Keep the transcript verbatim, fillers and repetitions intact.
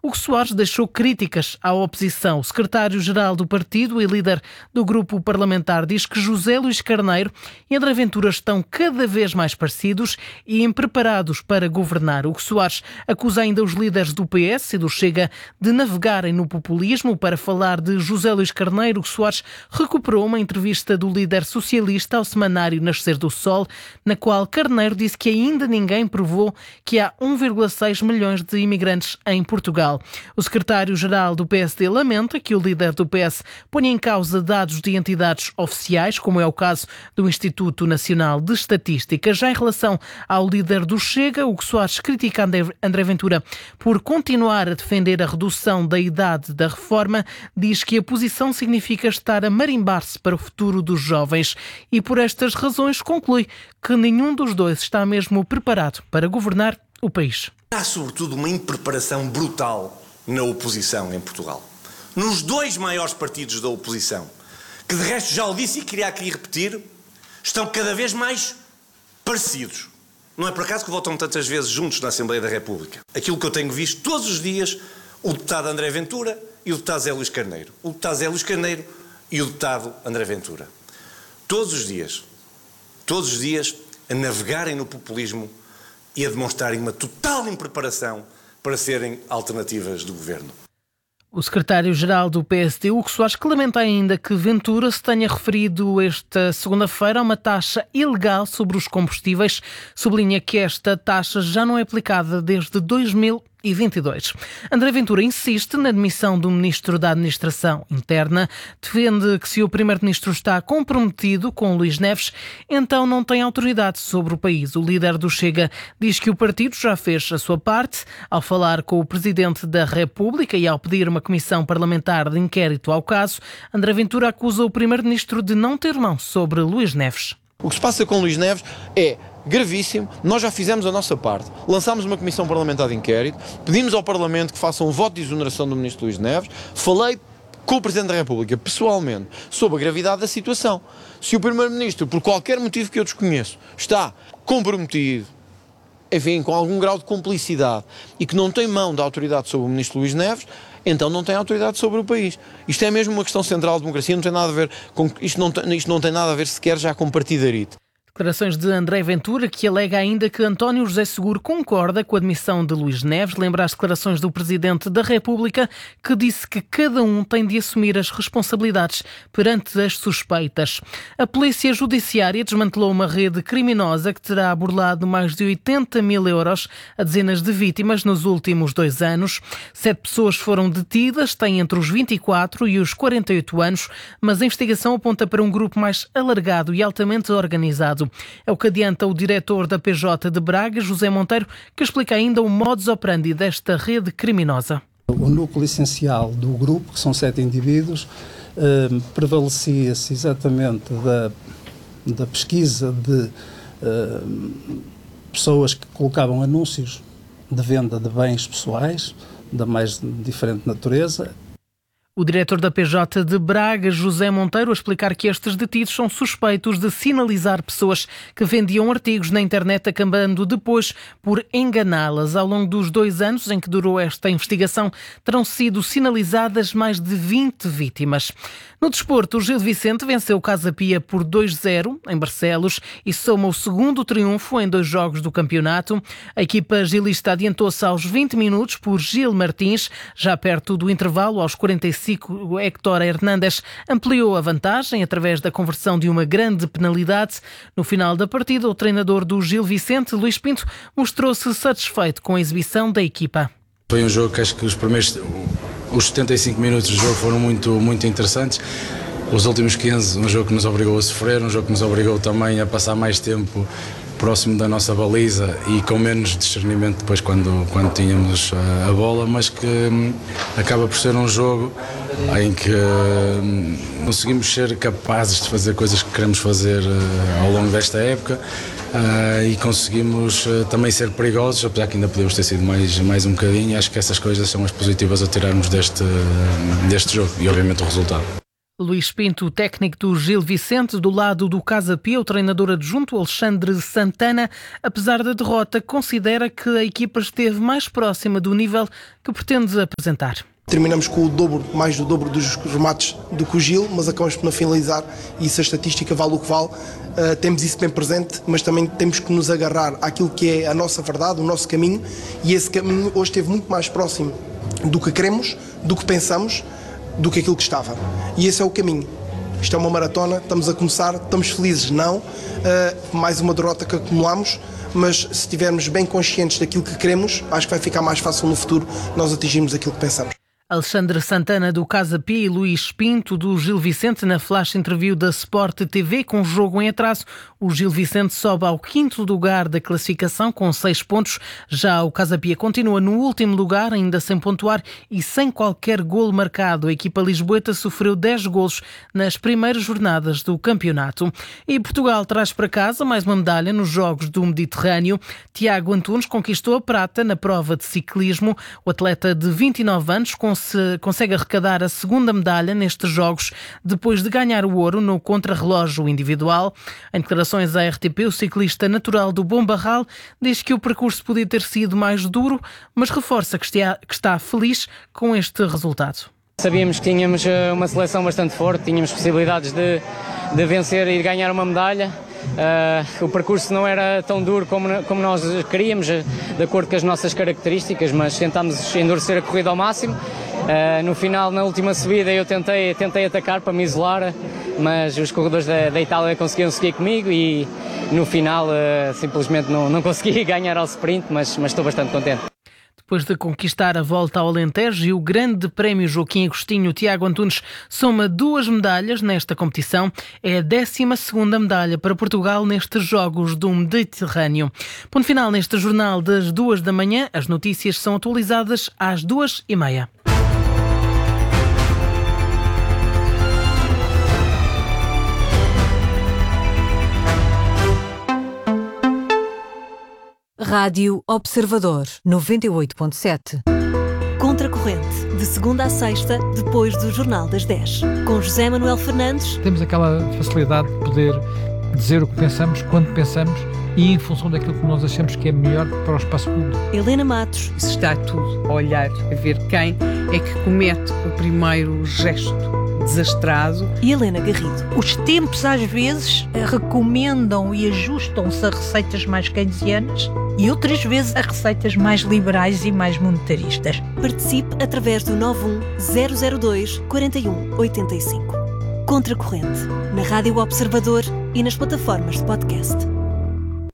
Hugo Soares deixou críticas à oposição. O secretário-geral do partido e líder do grupo parlamentar diz que José Luís Carneiro e André Ventura estão cada vez mais parecidos e impreparados para governar. Hugo Soares acusa ainda os líderes do P S e do Chega de navegarem no populismo. Para falar de José Luís Carneiro, Hugo Soares recuperou uma entrevista do líder socialista ao semanário Nascer do Sol, na qual Carneiro disse que ainda ninguém provou que há um vírgula seis milhões de imigrantes em Portugal. O secretário-geral do P S D lamenta que o líder do P S ponha em causa dados de entidades oficiais, como é o caso do Instituto Nacional de Estatística. Já em relação ao líder do Chega, Hugo Soares critica André Ventura por continuar a defender a redução da idade da reforma, diz que a posição significa estar a marimbar-se para o futuro dos jovens e, por estas razões, conclui que nenhum dos dois está mesmo preparado para governar o país. Há, sobretudo, uma impreparação brutal na oposição em Portugal. Nos dois maiores partidos da oposição, que de resto já o disse e queria aqui repetir, estão cada vez mais parecidos. Não é por acaso que votam tantas vezes juntos na Assembleia da República. Aquilo que eu tenho visto todos os dias, o deputado André Ventura e o deputado Zé Luís Carneiro. O deputado Zé Luís Carneiro e o deputado André Ventura. Todos os dias, todos os dias, a navegarem no populismo e a demonstrarem uma total impreparação para serem alternativas do governo. O secretário-geral do P S D, Hugo Soares, que lamenta ainda que Ventura se tenha referido esta segunda-feira a uma taxa ilegal sobre os combustíveis. Sublinha que esta taxa já não é aplicada desde dois mil e vinte e dois. André Ventura insiste na demissão do Ministro da Administração Interna, defende que se o Primeiro-Ministro está comprometido com Luís Neves, então não tem autoridade sobre o país. O líder do Chega diz que o partido já fez a sua parte ao falar com o Presidente da República e ao pedir uma comissão parlamentar de inquérito ao caso. André Ventura acusa o Primeiro-Ministro de não ter mão sobre Luís Neves. O que se passa com Luís Neves é gravíssimo. Nós já fizemos a nossa parte. Lançámos uma comissão parlamentar de inquérito, pedimos ao Parlamento que faça um voto de exoneração do Ministro Luís Neves, falei com o Presidente da República, pessoalmente, sobre a gravidade da situação. Se o Primeiro-Ministro, por qualquer motivo que eu desconheço, está comprometido, enfim, com algum grau de cumplicidade e que não tem mão da autoridade sobre o Ministro Luís Neves, então não tem autoridade sobre o país. Isto é mesmo uma questão central de democracia, não tem nada a ver com, isto, não tem, isto não tem nada a ver sequer já com partidarite. Declarações de André Ventura, que alega ainda que António José Seguro concorda com a admissão de Luís Neves. Lembra as declarações do Presidente da República, que disse que cada um tem de assumir as responsabilidades perante as suspeitas. A Polícia Judiciária desmantelou uma rede criminosa que terá burlado mais de oitenta mil euros a dezenas de vítimas nos últimos dois anos. Sete pessoas foram detidas, têm entre os vinte e quatro e os quarenta e oito anos, mas a investigação aponta para um grupo mais alargado e altamente organizado. É o que adianta o diretor da P J de Braga, José Monteiro, que explica ainda o modus operandi desta rede criminosa. O núcleo essencial do grupo, que são sete indivíduos, eh, prevalecia-se exatamente da, da pesquisa de eh, pessoas que colocavam anúncios de venda de bens pessoais, da mais diferente natureza. O diretor da P J de Braga, José Monteiro, a explicar que estes detidos são suspeitos de sinalizar pessoas que vendiam artigos na internet, acabando depois por enganá-las. Ao longo dos dois anos em que durou esta investigação, terão sido sinalizadas mais de vinte vítimas. No desporto, o Gil Vicente venceu o Casa Pia por dois a zero em Barcelos e soma o segundo triunfo em dois jogos do campeonato. A equipa gilista adiantou-se aos vinte minutos por Gil Martins, já perto do intervalo, aos quarenta e cinco, Héctor Hernández ampliou a vantagem através da conversão de uma grande penalidade. No final da partida, o treinador do Gil Vicente, Luís Pinto, mostrou-se satisfeito com a exibição da equipa. Foi um jogo que acho que os primeiros os setenta e cinco minutos do jogo foram muito, muito interessantes. Os últimos quinze, um jogo que nos obrigou a sofrer, um jogo que nos obrigou também a passar mais tempo próximo da nossa baliza e com menos discernimento depois quando, quando tínhamos a, a bola, mas que hum, acaba por ser um jogo em que hum, conseguimos ser capazes de fazer coisas que queremos fazer uh, ao longo desta época uh, e conseguimos uh, também ser perigosos, apesar que ainda podemos ter sido mais, mais um bocadinho. Acho que essas coisas são as positivas a tirarmos deste, deste jogo e obviamente o resultado. Luís Pinto, técnico do Gil Vicente, do lado do Casa Pia, o treinador adjunto Alexandre Santana, apesar da derrota, considera que a equipa esteve mais próxima do nível que pretende apresentar. Terminamos com o dobro, mais do dobro dos remates do que o Gil, mas acabamos por não finalizar e isso a estatística vale o que vale. Uh, temos isso bem presente, mas também temos que nos agarrar àquilo que é a nossa verdade, o nosso caminho, e esse caminho hoje esteve muito mais próximo do que queremos, do que pensamos, do que aquilo que estava. E esse é o caminho. Isto é uma maratona, estamos a começar, estamos felizes, não. Uh, mais uma derrota que acumulamos, mas se estivermos bem conscientes daquilo que queremos, acho que vai ficar mais fácil no futuro nós atingirmos aquilo que pensamos. Alexandre Santana do Casa Pia e Luís Pinto do Gil Vicente na flash interview da Sport T V com jogo em atraso. O Gil Vicente sobe ao quinto lugar da classificação com seis pontos. Já o Casa Pia continua no último lugar, ainda sem pontuar e sem qualquer golo marcado. A equipa lisboeta sofreu dez golos nas primeiras jornadas do campeonato. E Portugal traz para casa mais uma medalha nos Jogos do Mediterrâneo. Tiago Antunes conquistou a prata na prova de ciclismo. O atleta de vinte e nove anos com Se consegue arrecadar a segunda medalha nestes Jogos depois de ganhar o ouro no contrarrelógio individual. Em declarações à R T P, o ciclista natural do Bom Barral diz que o percurso podia ter sido mais duro, mas reforça que está, que está feliz com este resultado. Sabíamos que tínhamos uma seleção bastante forte, tínhamos possibilidades de, de vencer e de ganhar uma medalha. Uh, o percurso não era tão duro como, como nós queríamos, de acordo com as nossas características, mas tentámos endurecer a corrida ao máximo. Uh, no final, na última subida, eu tentei, tentei atacar para me isolar, mas os corredores da, da Itália conseguiram seguir comigo e no final uh, simplesmente não, não consegui ganhar ao sprint, mas, mas estou bastante contente. Depois de conquistar a volta ao Alentejo e o Grande Prémio Joaquim Agostinho, Tiago Antunes soma duas medalhas nesta competição. É a décima segunda medalha para Portugal nestes Jogos do Mediterrâneo. Ponto final neste jornal das duas da manhã. As notícias são atualizadas às duas e meia. Rádio Observador, noventa e oito ponto sete. Contracorrente, de segunda a sexta, depois do Jornal das dez. Com José Manuel Fernandes. Temos aquela facilidade de poder dizer o que pensamos, quando pensamos e em função daquilo que nós achamos que é melhor para o espaço público. Helena Matos. Isso está tudo a olhar, a ver quem é que comete o primeiro gesto desastrado. E Helena Garrido. Os tempos às vezes recomendam e ajustam-se a receitas mais keynesianas e outras vezes a receitas mais liberais e mais monetaristas. Participe através do nove um zero zero dois quatro um oito cinco. Contracorrente, na Rádio Observador e nas plataformas de podcast.